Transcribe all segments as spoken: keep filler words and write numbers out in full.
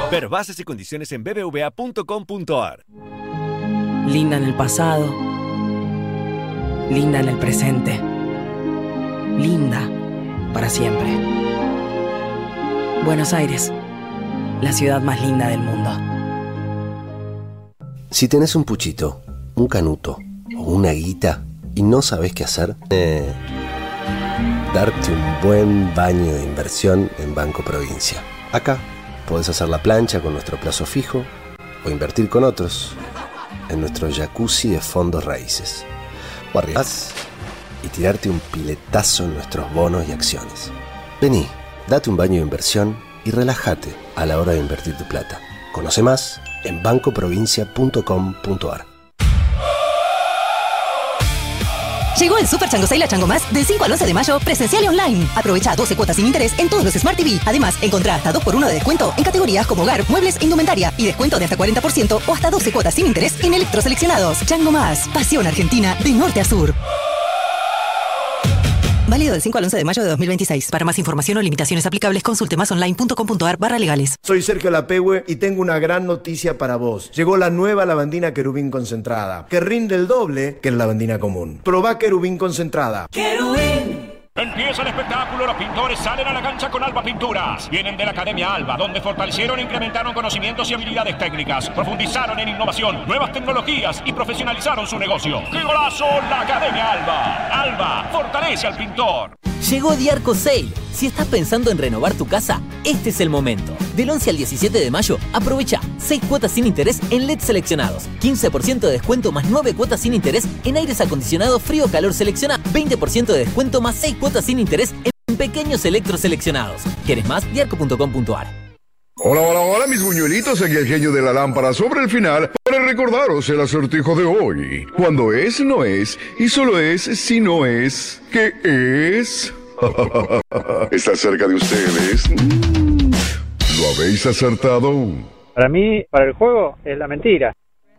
Ver bases y condiciones en b b v a punto com punto a r. Linda en el pasado, linda en el presente, linda para siempre. Buenos Aires, la ciudad más linda del mundo. Si tenés un puchito, un canuto o una guita y no sabés qué hacer, eh, darte un buen baño de inversión en Banco Provincia. Acá podés hacer la plancha con nuestro plazo fijo o invertir con otros en nuestro jacuzzi de fondos raíces. O arriesgás y tirarte un piletazo en nuestros bonos y acciones. Vení, date un baño de inversión y relájate a la hora de invertir tu plata. Conoce más en banco provincia punto com punto a r. Llegó el Super Chango Sale a Chango Más del cinco al once de mayo, presencial y online. Aprovecha doce cuotas sin interés en todos los Smart T V. Además, encontrá hasta dos por uno de descuento en categorías como hogar, muebles e indumentaria. Y descuento de hasta cuarenta por ciento o hasta doce cuotas sin interés en electroseleccionados. Chango Más, pasión argentina de norte a sur. Válido del cinco al once de mayo de dos mil veintiséis. Para más información o limitaciones aplicables, consulte masonline punto com punto a r barra legales. Soy Sergio Lapehue y tengo una gran noticia para vos. Llegó la nueva lavandina Querubín concentrada, que rinde el doble que la lavandina común. Probá Querubín concentrada. ¡Querubín! Empieza el espectáculo, los pintores salen a la cancha con Alba Pinturas. Vienen de la Academia Alba, donde fortalecieron e incrementaron conocimientos y habilidades técnicas. Profundizaron en innovación, nuevas tecnologías y profesionalizaron su negocio. ¡Qué golazo! La Academia Alba. Alba, fortalece al pintor. Llegó Diarco Sale. Si estás pensando en renovar tu casa, este es el momento. Del once al diecisiete de mayo, aprovecha seis cuotas sin interés en L E D seleccionados, quince por ciento de descuento más nueve cuotas sin interés en aires acondicionados frío-calor seleccionado, veinte por ciento de descuento más seis cuotas sin interés en pequeños electros seleccionados. ¿Quieres más? diarco punto com punto a r. Hola, hola, hola, mis buñuelitos, aquí el genio de la lámpara sobre el final para recordaros el acertijo de hoy. Cuando es, no es, y solo es si no es, ¿qué es? ¿Está cerca de ustedes? Mm, ¿lo habéis acertado? Para mí, para el juego, es la mentira.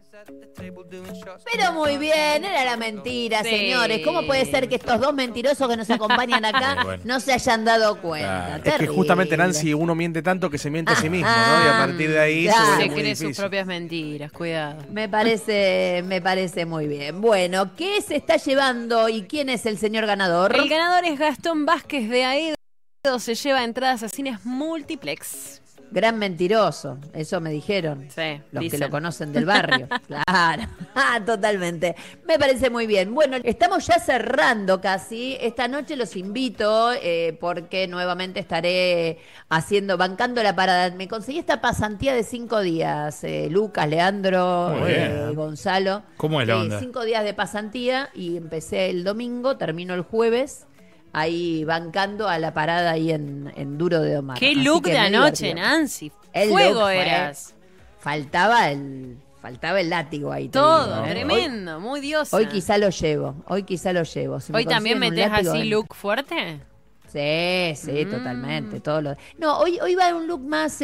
Pero muy bien, era la mentira, sí. Señores. ¿Cómo puede ser que estos dos mentirosos que nos acompañan acá bueno. no se hayan dado cuenta? Claro. Es que justamente, Nancy, uno miente tanto que se miente ah, a sí mismo, ah, ¿no? Y a partir de ahí claro. se, se muy cree difícil. sus propias mentiras, cuidado. Me parece, me parece muy bien. Bueno, ¿qué se está llevando y quién es el señor ganador? El ganador es Gastón Vázquez de Aedo. Se lleva entradas a cines multiplex. Gran mentiroso, eso me dijeron. Sí, los dicen. que lo conocen del barrio. Claro, ah, totalmente. Me parece muy bien. Bueno, estamos ya cerrando casi. Esta noche los invito eh, porque nuevamente estaré haciendo, bancando la parada. Me conseguí esta pasantía de cinco días. Eh, Lucas, Leandro, eh, Gonzalo. ¿Cómo es la onda? Eh, cinco días de pasantía y empecé el domingo, termino el jueves. Ahí bancando a la parada ahí en, en Duro de Omar. Qué look de anoche, divertido. Nancy. El Fuego eras. Faltaba el, faltaba el látigo ahí. Todo, digo, ¿no? tremendo, hoy, muy diosa. Hoy quizá lo llevo, hoy quizá lo llevo. Si ¿Hoy también metés así en... look fuerte? Sí, sí, mm. totalmente. Todo lo... No, hoy, hoy va un look más,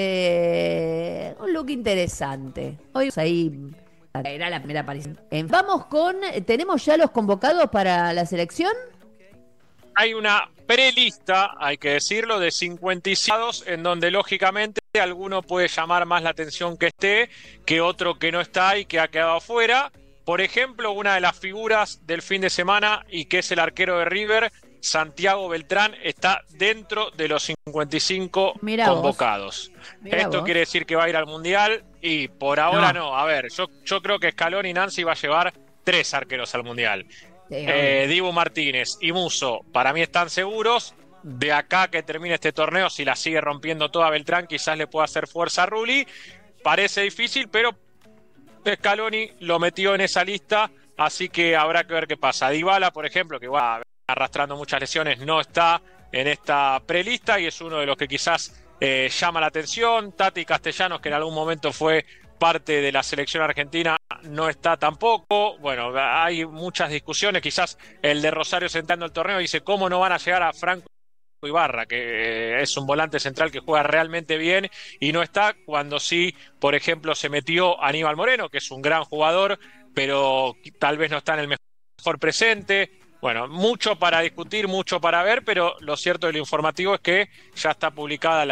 este, un look interesante. Hoy ahí... Era la primera aparición. Vamos con, ¿tenemos ya los convocados para la selección? Hay una prelista, hay que decirlo, de cincuenta y cinco en donde lógicamente alguno puede llamar más la atención que esté que otro que no está y que ha quedado afuera. Por ejemplo, una de las figuras del fin de semana y que es el arquero de River, Santiago Beltrán, está dentro de los cincuenta y cinco Mirá convocados. Esto vos. Quiere decir que va a ir al Mundial y por ahora no. no. A ver, yo, yo creo que Scaloni y Nancy va a llevar tres arqueros al Mundial. Eh, Dibu Martínez y Musso para mí están seguros. De acá que termine este torneo, si la sigue rompiendo toda Beltrán, quizás le pueda hacer fuerza a Rulli. Parece difícil, pero Scaloni lo metió en esa lista, así que habrá que ver qué pasa. Dybala, por ejemplo, que va arrastrando muchas lesiones, no está en esta prelista y es uno de los que quizás eh, llama la atención. Tati Castellanos, que en algún momento fue parte de la selección argentina, no está tampoco. Bueno, hay muchas discusiones. Quizás el de Rosario sentando el torneo dice cómo no van a llegar a Franco Ibarra, que es un volante central que juega realmente bien y no está, cuando sí, por ejemplo, se metió Aníbal Moreno, que es un gran jugador, pero tal vez no está en el mejor presente. Bueno, mucho para discutir, mucho para ver, pero lo cierto de lo informativo es que ya está publicada la